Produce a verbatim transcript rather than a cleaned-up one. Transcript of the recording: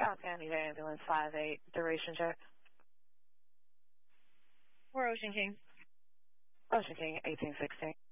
Copy, I need an ambulance five eight, duration check. We're Ocean King. Ocean King, eighteen sixteen.